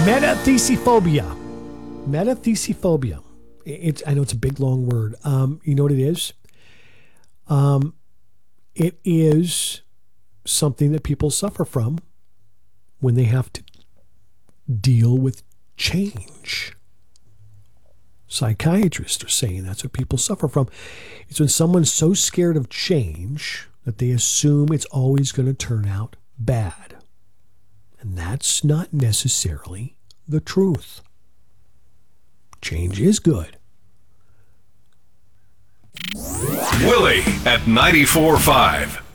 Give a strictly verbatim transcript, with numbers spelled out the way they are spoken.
Metathesiophobia. Metathesiophobia. It's, I know it's a big, long word. Um, you know what it is? Um, it is something that people suffer from when they have to deal with change. Psychiatrists are saying that's what people suffer from. It's when someone's so scared of change that they assume it's always going to turn out bad. And that's not necessarily the truth. Change is good. Willie at ninety-four point five.